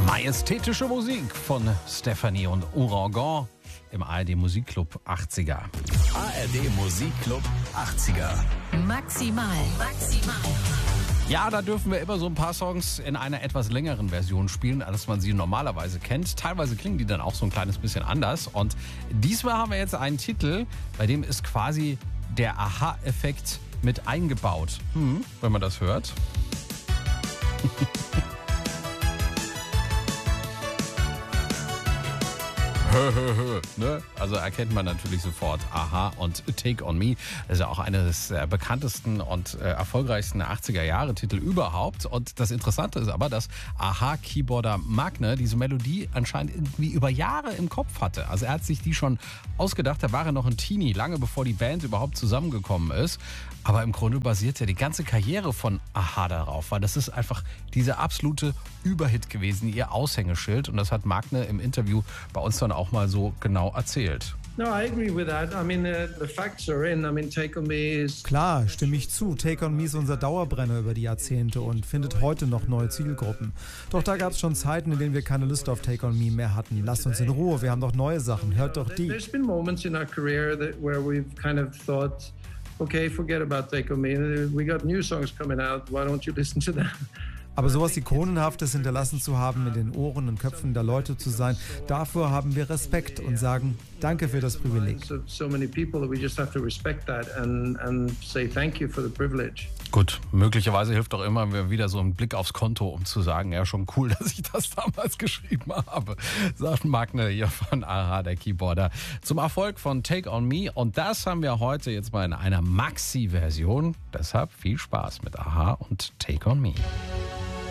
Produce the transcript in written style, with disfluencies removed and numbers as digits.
Majestätische Musik von Stefanie und Ouragan im ARD Musikclub 80er. ARD Musikclub 80er. Maximal. Ja, da dürfen wir immer so ein paar Songs in einer etwas längeren Version spielen, als man sie normalerweise kennt. Teilweise klingen die dann auch so ein kleines bisschen anders. Und diesmal haben wir jetzt einen Titel, bei dem ist quasi der Aha-Effekt mit eingebaut. Wenn man das hört. Ne? Also erkennt man natürlich sofort Aha und Take On Me. Das ist ja auch eines der bekanntesten und erfolgreichsten 80er-Jahre-Titel überhaupt. Und das Interessante ist aber, dass Aha-Keyboarder Magne diese Melodie anscheinend irgendwie über Jahre im Kopf hatte. Also er hat sich die schon ausgedacht, da war er noch ein Teenie, lange bevor die Band überhaupt zusammengekommen ist. Aber im Grunde basiert ja die ganze Karriere von Aha darauf, weil das ist einfach dieser absolute Überhit gewesen, ihr Aushängeschild. Und das hat Magne im Interview bei uns dann auch mal so genau erzählt. No, I agree with that. I mean, the facts are in. I mean, Take On Me is... Klar, stimme ich zu. Take On Me ist unser Dauerbrenner über die Jahrzehnte und findet heute noch neue Zielgruppen. Doch da gab es schon Zeiten, in denen wir keine Lust auf Take On Me mehr hatten. Lasst uns in Ruhe, wir haben doch neue Sachen. Hört doch die. There's been moments in our career where we've kind of thought, okay, forget about Take On Me. We got new songs coming out. Why don't you listen to them? Aber sowas Ikonenhaftes hinterlassen zu haben, in den Ohren und Köpfen der Leute zu sein, dafür haben wir Respekt und sagen, danke für das Privileg. So many people, we just have to respect that and say thank you for the privilege. Gut, möglicherweise hilft auch immer wieder so ein Blick aufs Konto, um zu sagen, ja, schon cool, dass ich das damals geschrieben habe, sagt Magne hier von Aha, der Keyboarder, zum Erfolg von Take On Me. Und das haben wir heute jetzt mal in einer Maxi-Version. Deshalb viel Spaß mit Aha und Take On Me.